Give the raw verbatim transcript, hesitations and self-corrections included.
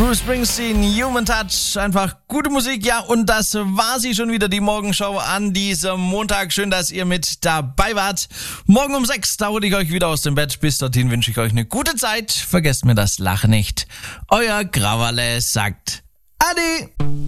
Bruce Springsteen, Human Touch, einfach gute Musik, ja, und das war sie schon wieder, die Morgenshow an diesem Montag. Schön, dass ihr mit dabei wart. Morgen um sechs, da hole ich euch wieder aus dem Bett. Bis dorthin wünsche ich euch eine gute Zeit. Vergesst mir das Lachen nicht. Euer Graverle sagt Ade.